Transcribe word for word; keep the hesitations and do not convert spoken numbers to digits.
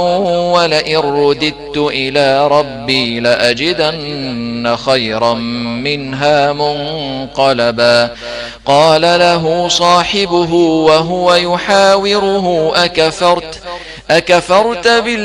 ولئن رددت إلى ربي لأجدن خيرا منها منقلبا. قال له صاحبه وهو يحاوره أكفرت, أكفرت بالله